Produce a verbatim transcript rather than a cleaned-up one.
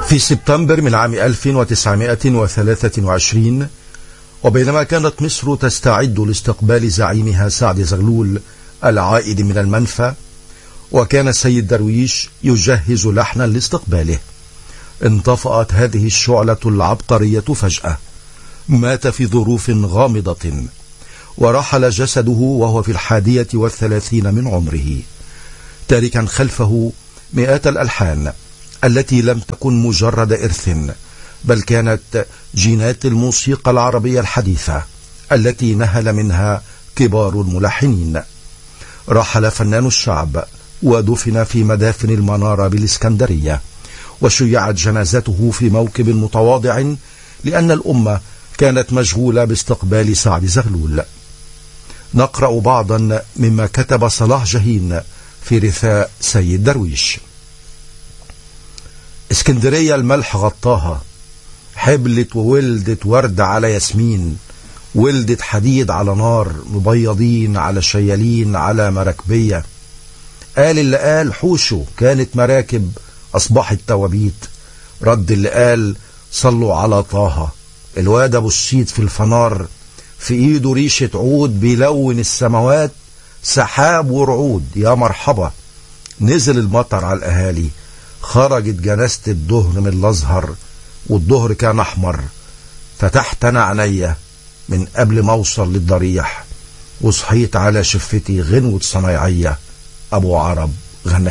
في سبتمبر من عام ألف وتسعمائة وثلاثة وعشرين، وبينما كانت مصر تستعد لاستقبال زعيمها سعد زغلول العائد من المنفى، وكان السيد درويش يجهز لحنا لاستقباله، انطفأت هذه الشعلة العبقرية فجأة. مات في ظروف غامضة، ورحل جسده وهو في الحادية والثلاثين من عمره، تاركا خلفه مئات الألحان التي لم تكن مجرد إرث، بل كانت جينات الموسيقى العربية الحديثة التي نهل منها كبار الملحنين. رحل فنان الشعب ودفن في مدافن المنارة بالإسكندرية، وشيعت جنازته في موكب متواضع لأن الأمة كانت مشغولة باستقبال سعد زغلول. نقرأ بعضا مما كتب صلاح جاهين في رثاء سيد درويش. اسكندرية الملح غطاها، حبلت وولدت ورد على ياسمين، ولدت حديد على نار، مبيضين على شيالين على مراكبية. قال اللي قال حوشه كانت مراكب أصبحت توابيت، رد اللي قال صلوا على طه. الواد أبو السيد في الفنار، في إيده ريشة عود بيلون السماوات، سحاب ورعود يا مرحبا. نزل المطر على الأهالي، خرجت جنازة الظهر من الأزهر، والظهر كان أحمر. فتحت أنا عينيا من قبل ما أوصل للضريح، وصحيت على شفتي غنوة صنايعية أبو عرب غنى.